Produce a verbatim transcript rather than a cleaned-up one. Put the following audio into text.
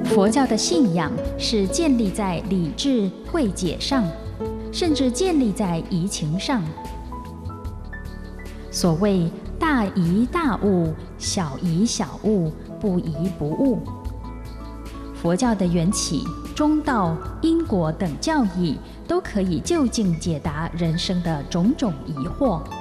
佛教的信仰是建立在理智慧解上，甚至建立在移情上。所谓大疑大悟，小疑小悟，不疑不悟。佛教的缘起、中道、因果等教义，都可以就近解答人生的种种疑惑。